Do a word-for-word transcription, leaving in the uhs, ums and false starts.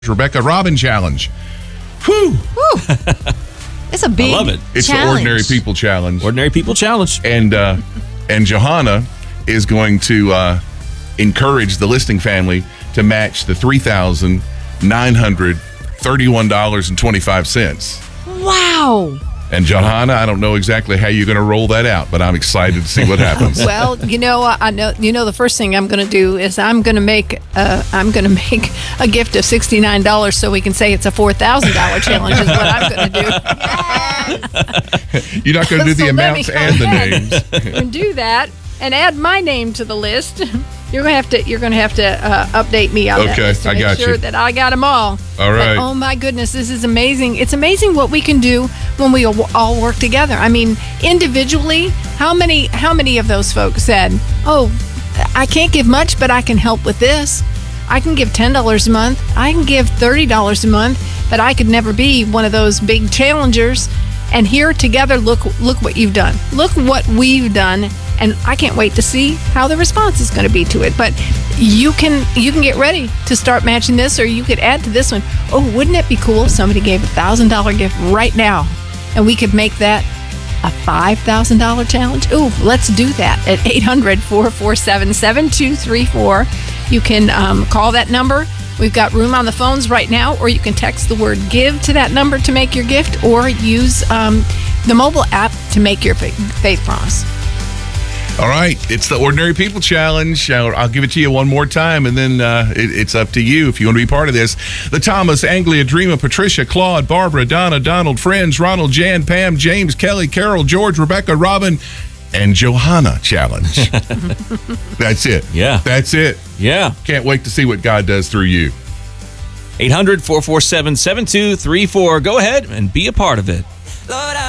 Rebecca Robin Challenge. Whew. Whew. It's a big I love it. It's challenge. the Ordinary People Challenge. Ordinary People Challenge. And uh, and Johanna is going to uh, encourage the listing family to match the three thousand nine hundred thirty-one dollars and twenty-five cents. Wow. And Johanna, I don't know exactly how you're going to roll that out, but I'm excited to see what happens. Well, you know, I know. You know, the first thing I'm going to do is I'm going to make uh, I'm going to make a gift of sixty-nine dollars so we can say it's a four thousand dollar challenge. Is what I'm going to do. You're not going to do the So let amounts me go and the ahead names. and do that and add my name to the list. You're gonna have to. You're gonna have to uh, update me on that Okay, list to I make got sure you. that I got them all. All right. But, oh my goodness, this is amazing. It's amazing what we can do when we all all work together. I mean, individually, how many how many of those folks said, "Oh, I can't give much, but I can help with this. I can give ten dollars a month. I can give thirty dollars a month, but I could never be one of those big challengers." And here together, look look what you've done. Look what we've done. And I can't wait to see how the response is going to be to it. But you can you can get ready to start matching this, or you could add to this one. Oh, wouldn't it be cool if somebody gave a one thousand dollars gift right now, and we could make that a five thousand dollars challenge? Oh, let's do that at eight hundred, four four seven, seven two three four. You can um, call that number. We've got room on the phones right now, or you can text the word GIVE to that number to make your gift, or use um, the mobile app to make your faith promise. All right, it's the Ordinary People Challenge. I'll, I'll give it to you one more time, and then uh, it, it's up to you if you want to be part of this. The Thomas, Anglia, Dreama, Patricia, Claude, Barbara, Donna, Donald, Friends, Ronald, Jan, Pam, James, Kelly, Carol, George, Rebecca, Robin, and Johanna Challenge. That's it. Yeah. That's it. Yeah. Can't wait to see what God does through you. eight hundred, four four seven, seven two three four. Go ahead and be a part of it. Lord, I